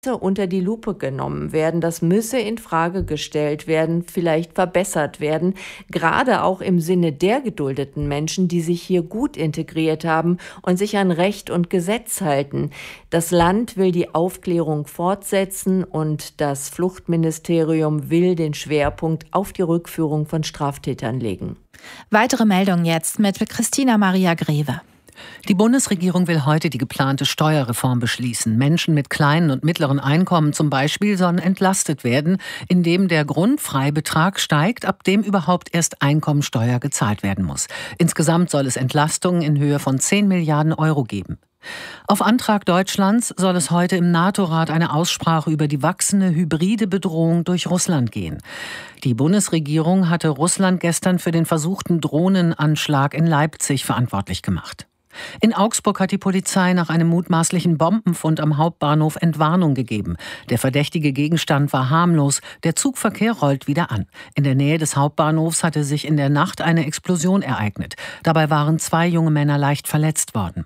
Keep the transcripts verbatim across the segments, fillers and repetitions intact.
unter die Lupe genommen werden. Das müsse in Frage gestellt werden, vielleicht verbessert werden, gerade auch im Sinne der geduldeten Menschen, die sich hier gut integriert haben und sich an Recht und Gesetz halten. Das Land will die Aufklärung fortsetzen und das Fluchtministerium will den Schwerpunkt auf die Rückführung von Straftätern legen. Weitere Meldungen jetzt mit Christina Maria Greve. Die Bundesregierung will heute die geplante Steuerreform beschließen. Menschen mit kleinen und mittleren Einkommen zum Beispiel sollen entlastet werden, indem der Grundfreibetrag steigt, ab dem überhaupt erst Einkommensteuer gezahlt werden muss. Insgesamt soll es Entlastungen in Höhe von zehn Milliarden Euro geben. Auf Antrag Deutschlands soll es heute im NATO-Rat eine Aussprache über die wachsende hybride Bedrohung durch Russland gehen. Die Bundesregierung hatte Russland gestern für den versuchten Drohnenanschlag in Leipzig verantwortlich gemacht. In Augsburg hat die Polizei nach einem mutmaßlichen Bombenfund am Hauptbahnhof Entwarnung gegeben. Der verdächtige Gegenstand war harmlos. Der Zugverkehr rollt wieder an. In der Nähe des Hauptbahnhofs hatte sich in der Nacht eine Explosion ereignet. Dabei waren zwei junge Männer leicht verletzt worden.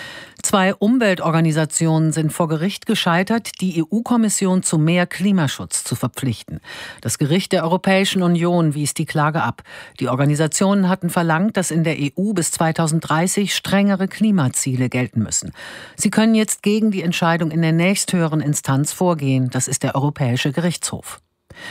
Zwei Umweltorganisationen sind vor Gericht gescheitert, die E U-Kommission zu mehr Klimaschutz zu verpflichten. Das Gericht der Europäischen Union wies die Klage ab. Die Organisationen hatten verlangt, dass in der E U bis zweitausenddreißig strengere Klimaziele gelten müssen. Sie können jetzt gegen die Entscheidung in der nächsthöheren Instanz vorgehen. Das ist der Europäische Gerichtshof.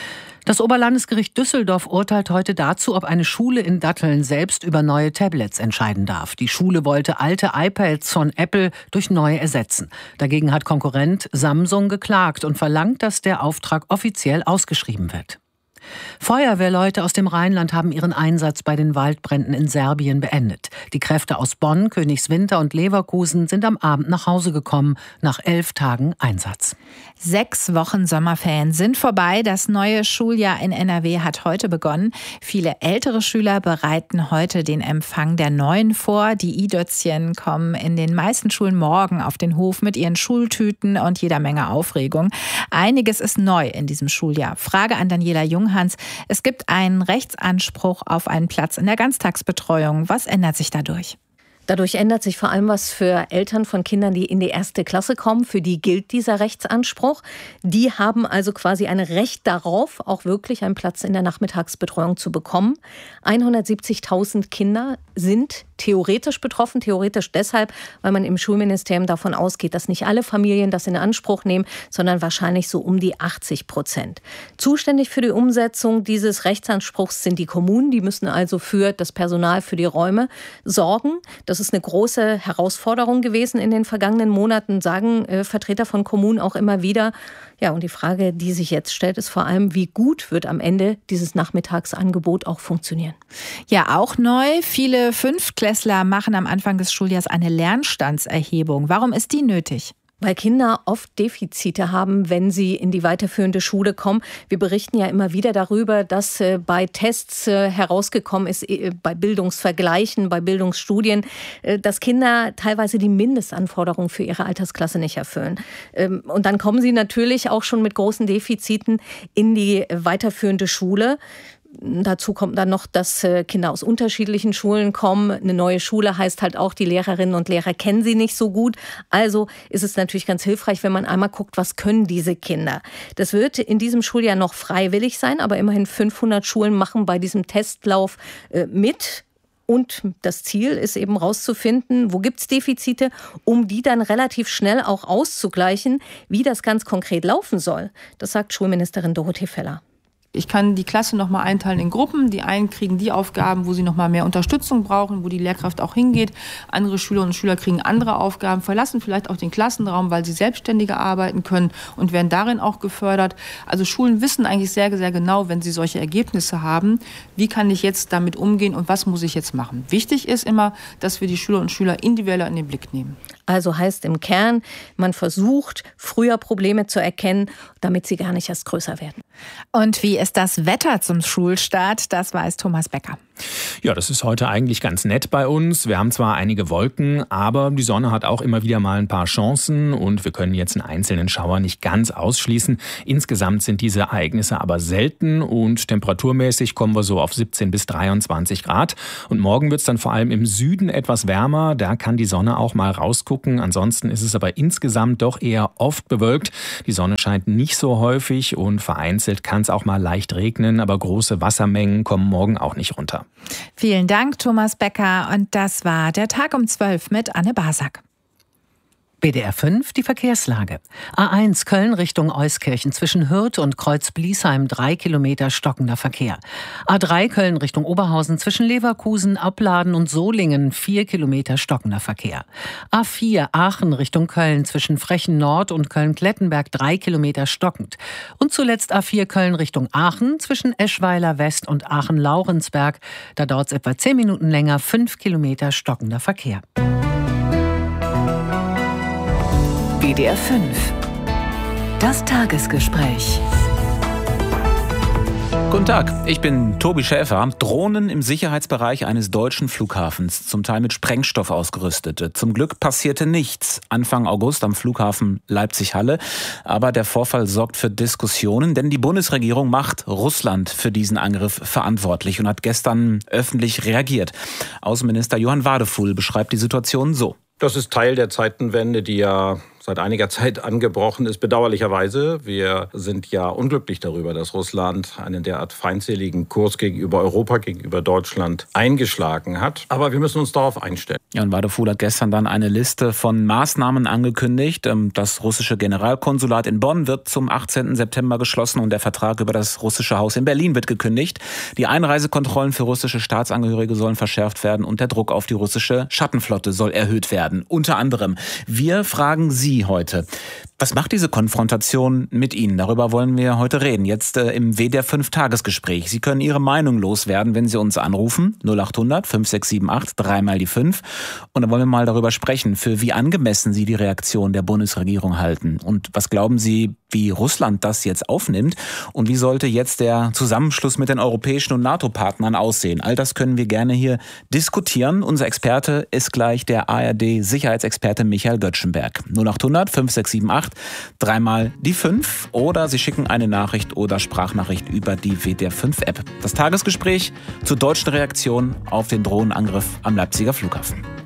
Das Oberlandesgericht Düsseldorf urteilt heute dazu, ob eine Schule in Datteln selbst über neue Tablets entscheiden darf. Die Schule wollte alte iPads von Apple durch neue ersetzen. Dagegen hat Konkurrent Samsung geklagt und verlangt, dass der Auftrag offiziell ausgeschrieben wird. Feuerwehrleute aus dem Rheinland haben ihren Einsatz bei den Waldbränden in Serbien beendet. Die Kräfte aus Bonn, Königswinter und Leverkusen sind am Abend nach Hause gekommen, nach elf Tagen Einsatz. Sechs Wochen Sommerferien sind vorbei. Das neue Schuljahr in N R W hat heute begonnen. Viele ältere Schüler bereiten heute den Empfang der Neuen vor. Die I-Dötzchen kommen in den meisten Schulen morgen auf den Hof mit ihren Schultüten und jeder Menge Aufregung. Einiges ist neu in diesem Schuljahr. Frage an Daniela Junghans. Es gibt einen Rechtsanspruch auf einen Platz in der Ganztagsbetreuung. Was ändert sich dadurch? Dadurch ändert sich vor allem was für Eltern von Kindern, die in die erste Klasse kommen. Für die gilt dieser Rechtsanspruch. Die haben also quasi ein Recht darauf, auch wirklich einen Platz in der Nachmittagsbetreuung zu bekommen. hundertsiebzigtausend Kinder sind theoretisch betroffen. Theoretisch deshalb, weil man im Schulministerium davon ausgeht, dass nicht alle Familien das in Anspruch nehmen, sondern wahrscheinlich so um die achtzig Prozent. Zuständig für die Umsetzung dieses Rechtsanspruchs sind die Kommunen. Die müssen also für das Personal, für die Räume sorgen. Das ist eine große Herausforderung gewesen in den vergangenen Monaten, sagen äh, Vertreter von Kommunen auch immer wieder. Ja, und die Frage, die sich jetzt stellt, ist vor allem, wie gut wird am Ende dieses Nachmittagsangebot auch funktionieren? Ja, auch neu. Viele Fünftklässler machen am Anfang des Schuljahres eine Lernstandserhebung. Warum ist die nötig? Weil Kinder oft Defizite haben, wenn sie in die weiterführende Schule kommen. Wir berichten ja immer wieder darüber, dass äh, bei Tests äh, herausgekommen ist, äh, bei Bildungsvergleichen, bei Bildungsstudien, äh, dass Kinder teilweise die Mindestanforderungen für ihre Altersklasse nicht erfüllen. Ähm, und dann kommen sie natürlich auch schon mit großen Defiziten in die weiterführende Schule. Dazu kommt dann noch, dass Kinder aus unterschiedlichen Schulen kommen. Eine neue Schule heißt halt auch, die Lehrerinnen und Lehrer kennen sie nicht so gut. Also ist es natürlich ganz hilfreich, wenn man einmal guckt, was können diese Kinder. Das wird in diesem Schuljahr noch freiwillig sein, aber immerhin fünfhundert Schulen machen bei diesem Testlauf mit. Und das Ziel ist eben rauszufinden, wo gibt es Defizite, um die dann relativ schnell auch auszugleichen. Wie das ganz konkret laufen soll, das sagt Schulministerin Dorothee Feller. Ich kann die Klasse noch mal einteilen in Gruppen. Die einen kriegen die Aufgaben, wo sie noch mal mehr Unterstützung brauchen, wo die Lehrkraft auch hingeht. Andere Schülerinnen und Schüler kriegen andere Aufgaben, verlassen vielleicht auch den Klassenraum, weil sie selbstständiger arbeiten können und werden darin auch gefördert. Also Schulen wissen eigentlich sehr, sehr genau, wenn sie solche Ergebnisse haben, wie kann ich jetzt damit umgehen und was muss ich jetzt machen. Wichtig ist immer, dass wir die Schülerinnen und Schüler individueller in den Blick nehmen. Also heißt im Kern, man versucht, früher Probleme zu erkennen, damit sie gar nicht erst größer werden. Und wie ist das Wetter zum Schulstart? Das weiß Thomas Becker. Ja, das ist heute eigentlich ganz nett bei uns. Wir haben zwar einige Wolken, aber die Sonne hat auch immer wieder mal ein paar Chancen und wir können jetzt einen einzelnen Schauer nicht ganz ausschließen. Insgesamt sind diese Ereignisse aber selten und temperaturmäßig kommen wir so auf siebzehn bis dreiundzwanzig Grad. Und morgen wird es dann vor allem im Süden etwas wärmer. Da kann die Sonne auch mal rausgucken. Ansonsten ist es aber insgesamt doch eher oft bewölkt. Die Sonne scheint nicht so häufig und vereinzelt kann es auch mal leicht regnen, aber große Wassermengen kommen morgen auch nicht runter. Vielen Dank, Thomas Becker. Und das war der Tag um zwölf mit Anne Basak. B D R fünf, die Verkehrslage. A eins Köln Richtung Euskirchen zwischen Hürth und Kreuz-Bliesheim drei Kilometer stockender Verkehr. A drei Köln Richtung Oberhausen zwischen Leverkusen, Abladen und Solingen vier Kilometer stockender Verkehr. A vier Aachen Richtung Köln zwischen Frechen Nord und Köln-Klettenberg drei Kilometer stockend. Und zuletzt A vier Köln Richtung Aachen zwischen Eschweiler West und Aachen-Laurensberg. Da dauert es etwa zehn Minuten länger, fünf Kilometer stockender Verkehr. B D R fünf. Das Tagesgespräch. Guten Tag, ich bin Tobi Schäfer. Drohnen im Sicherheitsbereich eines deutschen Flughafens, zum Teil mit Sprengstoff ausgerüstet. Zum Glück passierte nichts Anfang August am Flughafen Leipzig-Halle. Aber der Vorfall sorgt für Diskussionen, denn die Bundesregierung macht Russland für diesen Angriff verantwortlich und hat gestern öffentlich reagiert. Außenminister Johann Wadefuhl beschreibt die Situation so. Das ist Teil der Zeitenwende, die ja seit einiger Zeit angebrochen ist, bedauerlicherweise. Wir sind ja unglücklich darüber, dass Russland einen derart feindseligen Kurs gegenüber Europa, gegenüber Deutschland eingeschlagen hat. Aber wir müssen uns darauf einstellen. Ja, und Wadefuhl hat gestern dann eine Liste von Maßnahmen angekündigt. Das russische Generalkonsulat in Bonn wird zum achtzehnten September geschlossen und der Vertrag über das russische Haus in Berlin wird gekündigt. Die Einreisekontrollen für russische Staatsangehörige sollen verschärft werden und der Druck auf die russische Schattenflotte soll erhöht werden. Unter anderem. Wir fragen Sie heute. Was macht diese Konfrontation mit Ihnen? Darüber wollen wir heute reden. Jetzt äh, im W D R fünf Tagesgespräch. Sie können Ihre Meinung loswerden, wenn Sie uns anrufen. null acht hundert fünf sechs sieben acht, dreimal die fünf. Und dann wollen wir mal darüber sprechen, für wie angemessen Sie die Reaktion der Bundesregierung halten. Und was glauben Sie, wie Russland das jetzt aufnimmt? Und wie sollte jetzt der Zusammenschluss mit den europäischen und NATO-Partnern aussehen? All das können wir gerne hier diskutieren. Unser Experte ist gleich der A R D-Sicherheitsexperte Michael Göttschenberg. null acht hundert fünf sechs sieben acht, dreimal die fünf. Oder Sie schicken eine Nachricht oder Sprachnachricht über die W D R fünf App. Das Tagesgespräch zur deutschen Reaktion auf den Drohnenangriff am Leipziger Flughafen.